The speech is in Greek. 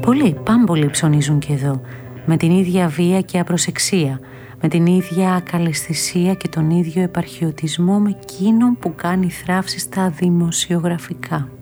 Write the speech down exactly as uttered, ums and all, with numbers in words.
Πολλοί, πάμπολοι ψωνίζουν και εδώ, με την ίδια βία και απροσεξία, με την ίδια ακαλαισθησία και τον ίδιο επαρχιωτισμό με εκείνον που κάνει θράψη στα δημοσιογραφικά.